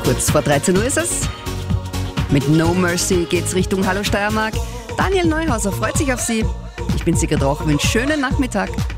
Kurz vor 13 Uhr ist es. Mit No Mercy geht's Richtung Hallo Steiermark. Daniel Neuhauser freut sich auf Sie. Ich bin Sigrid Rauch, wünsche schönen Nachmittag.